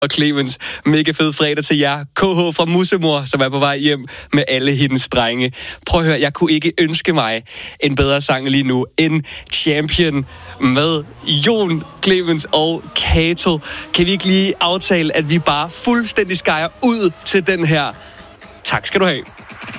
og Clemens. Mega fed fredag til jer. KH fra Musemor, som er på vej hjem med alle hendes drenge. Prøv at høre, jeg kunne ikke ønske mig en bedre sang lige nu end Champion med Jon, Clemens og Kato. Kan vi ikke lige aftale, at vi bare fuldstændig skærer ud til den her? Tak skal du have.